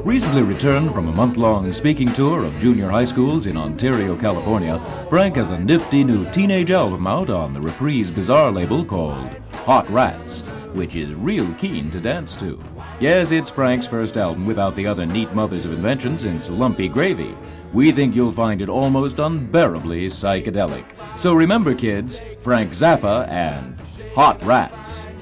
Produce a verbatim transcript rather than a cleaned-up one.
Recently returned from a month-long speaking tour of junior high schools in Ontario, California, Frank has a nifty new teenage album out on the Reprise Bizarre label called Hot Rats, which is real keen to dance to. Yes, it's Frank's first album without the other neat mothers of invention since Lumpy Gravy. We think you'll find it almost unbearably psychedelic. So remember, kids, Frank Zappa and Hot Rats.